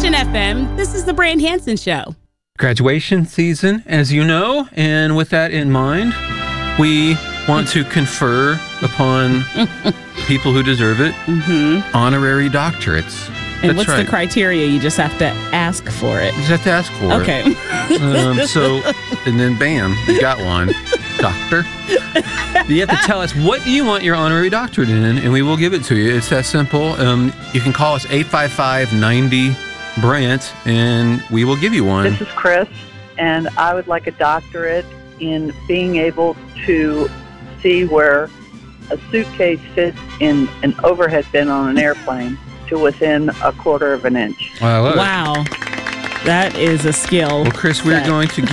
Passion FM, this is the Brand Hansen Show. Graduation season, as you know, and with that in mind, we want to confer upon people who deserve it honorary doctorates. And That's what's right. the criteria? You just have to ask for it. You just have to ask for Okay. it. And then bam, you got one. Doctor. You have to tell us, what do you want your honorary doctorate in, and we will give it to you. It's that simple. You can call us 855-90-BRANT, and we will give you one. This is Chris, and I would like a doctorate in being able to see where a suitcase fits in an overhead bin on an airplane to within a quarter of an inch. I love it. Wow. That is a skill. Well, Chris, we're set. going to